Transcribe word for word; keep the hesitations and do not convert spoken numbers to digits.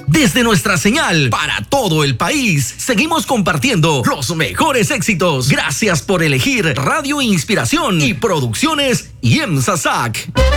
Desde nuestra señal para todo el país, seguimos compartiendo los mejores éxitos. Gracias por elegir Radio Inspiración y Producciones IEMSA S A C.